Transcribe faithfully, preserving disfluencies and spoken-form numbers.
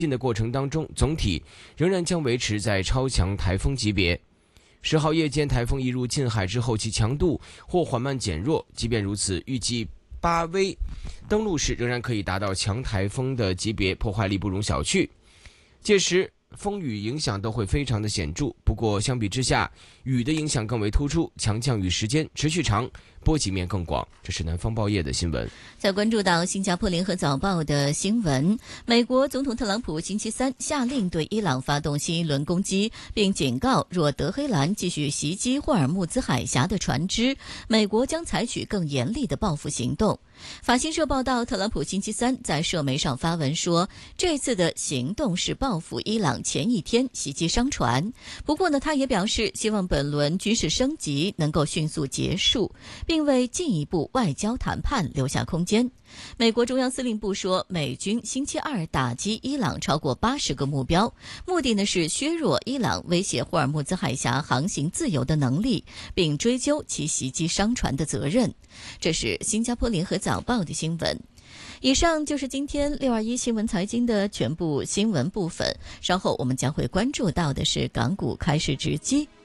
进的过程当中，总体仍然将维持在超强台风级别。十号夜间台风一入近海之后，其强度或缓慢减弱，即便如此，预计巴威登陆时仍然可以达到强台风的级别，破坏力不容小觑。届时风雨影响都会非常的显著，不过相比之下，雨的影响更为突出，强降雨时间持续长，波及面更广。这是南方报业的新闻。 在关注到新加坡联合早报的新闻，美国总统特朗普星期三下令对伊朗发动新一轮攻击，并警告若德黑兰继续袭击霍尔木兹海峡的船只，美国将采取更严厉的报复行动。法新社报道，特朗普星期三在社媒上发文说，这次的行动是报复伊朗前一天袭击商船。不过呢，他也表示希望本轮军事升级能够迅速结束，并为进一步外交谈判留下空间。美国中央司令部说，美军星期二打击伊朗超过八十个目标，目的呢是削弱伊朗威胁霍尔木兹海峡航行自由的能力，并追究其袭击商船的责任。这是新加坡联合早报的新闻。以上就是今天六二一新闻财经的全部新闻部分，稍后我们将会关注到的是港股开市直击。